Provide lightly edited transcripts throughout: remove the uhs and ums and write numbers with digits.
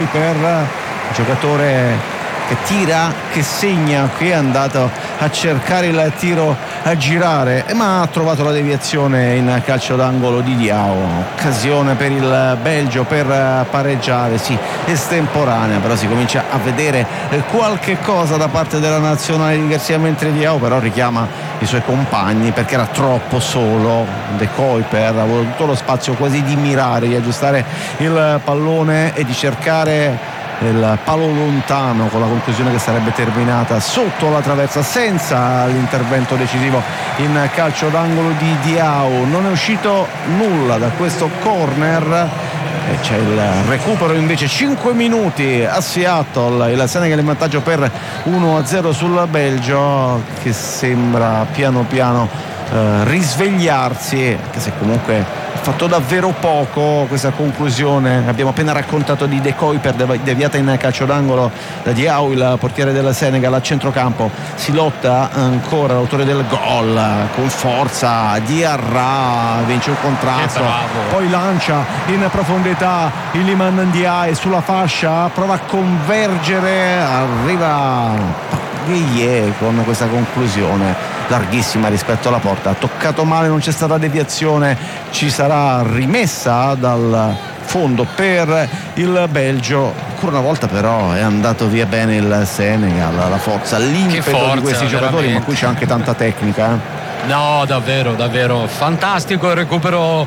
Kuiper, giocatore che tira, che segna, che è andato a cercare il tiro a girare, ma ha trovato la deviazione in calcio d'angolo di Diao. Occasione per il Belgio per pareggiare, sì, estemporanea, però si comincia a vedere qualche cosa da parte della nazionale di Garcia, mentre Diao però richiama i suoi compagni perché era troppo solo. De Kuiper ha avuto tutto lo spazio quasi di mirare, di aggiustare il pallone e di cercare il palo lontano, con la conclusione che sarebbe terminata sotto la traversa senza l'intervento decisivo in calcio d'angolo di Diao. Non è uscito nulla da questo corner e c'è il recupero invece. 5 minuti a Seattle, il Senegal in vantaggio per 1-0 sul Belgio, che sembra piano piano risvegliarsi, anche se comunque ha fatto davvero poco. Questa conclusione abbiamo appena raccontato di De Kuiper, deviata in calcio d'angolo da Diao, il portiere del Senegal. A centrocampo si lotta ancora l'autore del gol con forza, Diarra vince un contrasto, poi lancia in profondità Iliman Ndiaye sulla fascia, prova a convergere, arriva Gueye con questa conclusione larghissima rispetto alla porta. Ha toccato male, non c'è stata deviazione, ci sarà rimessa dal fondo per il Belgio. Ancora una volta però è andato via bene il Senegal, la forza, l'impeto di questi giocatori, ma qui c'è anche tanta tecnica. No, davvero, davvero fantastico il recupero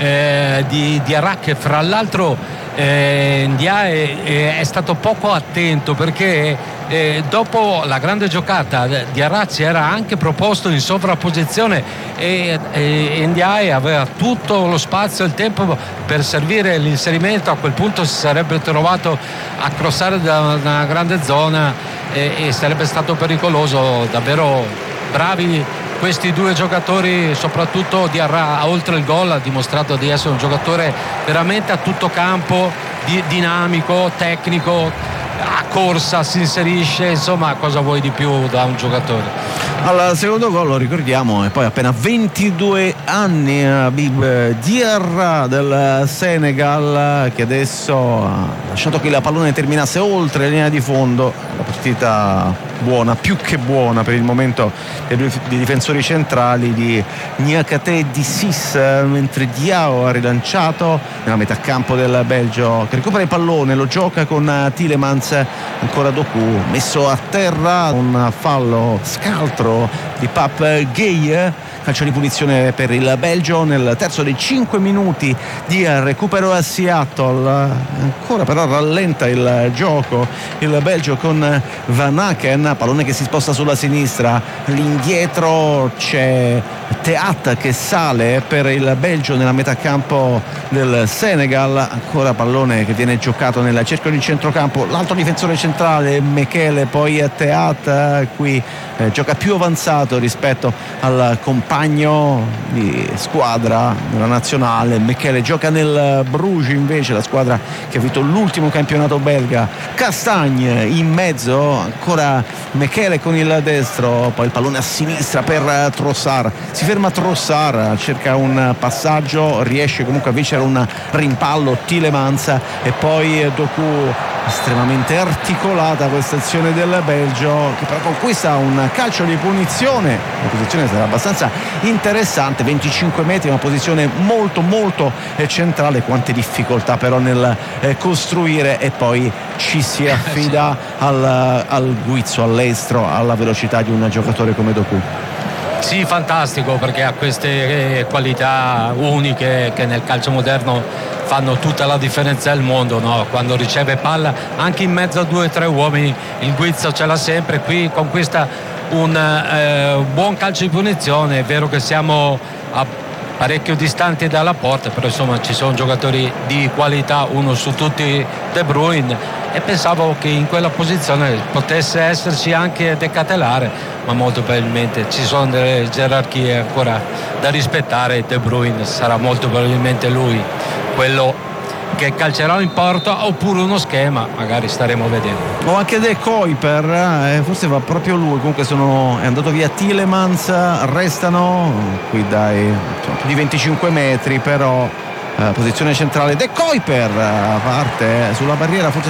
di Arrak. Fra l'altro Ndiaye è stato poco attento, perché dopo la grande giocata di Arrazzi era anche proposto in sovrapposizione e Ndiaye aveva tutto lo spazio e il tempo per servire l'inserimento. A quel punto si sarebbe trovato a crossare da una grande zona e sarebbe stato pericoloso. Davvero bravi questi due giocatori, soprattutto Diarra. Oltre il gol ha dimostrato di essere un giocatore veramente a tutto campo, dinamico, tecnico, a corsa, si inserisce, insomma, cosa vuoi di più da un giocatore? Al secondo gol, lo ricordiamo, e poi appena 22 anni Habib Diarra del Senegal, che adesso ha lasciato che la pallone terminasse oltre la linea di fondo. La partita buona, più che buona per il momento dei difensori centrali di Niakate e di Sis, mentre Diao ha rilanciato nella metà campo del Belgio, che recupera il pallone, lo gioca con Tielemans. Ancora Doku messo a terra, un fallo scaltro di Pape Gueye. Calcio di punizione per il Belgio nel terzo dei 5 minuti di recupero a Seattle. Ancora però rallenta il gioco il Belgio con Van Aken, pallone che si sposta sulla sinistra, l'indietro c'è Teat che sale per il Belgio nella metà campo del Senegal. Ancora pallone che viene giocato nel cerchio di centrocampo, l'altro difensore centrale Mekele, poi Teat qui gioca più avanzato rispetto al compagno di squadra della nazionale. Mekele gioca nel Bruges, invece la squadra che ha vinto l'ultimo campionato belga. Castagne in mezzo, ancora Mekele con il destro, poi il pallone a sinistra per Trossard. Si ferma Trossard, cerca un passaggio, riesce comunque a vincere un rimpallo Tielemans e poi Doku. Estremamente articolata questa azione del Belgio, che però conquista un calcio di punizione. La posizione sarà abbastanza interessante, 25 metri, una posizione molto molto centrale. Quante difficoltà però nel costruire, e poi ci si affida al guizzo, all'estro, alla velocità di un giocatore come Doku. Sì, fantastico, perché ha queste qualità uniche che nel calcio moderno fanno tutta la differenza del mondo, no? Quando riceve palla anche in mezzo a 2 o 3 uomini, il guizzo ce l'ha sempre. Qui conquista un buon calcio di punizione. È vero che siamo parecchio distanti dalla porta, però insomma ci sono giocatori di qualità, uno su tutti De Bruyne, e pensavo che in quella posizione potesse esserci anche De Ketelaere, ma molto probabilmente ci sono delle gerarchie ancora da rispettare. De Bruyne sarà molto probabilmente lui quello che calcerà in porta, oppure uno schema, magari staremo a vedere. O anche De Kuiper, forse va proprio lui. Comunque è andato via Tielemans, restano qui dai di 25 metri però posizione centrale De Kuiper, parte sulla barriera, forse